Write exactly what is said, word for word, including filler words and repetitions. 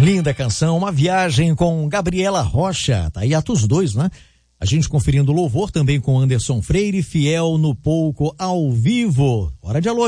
Linda canção, uma viagem com Gabriela Rocha, tá aí Atos dois, né? A gente conferindo louvor também com Anderson Freire, Fiel no Pouco ao vivo. Hora de alô.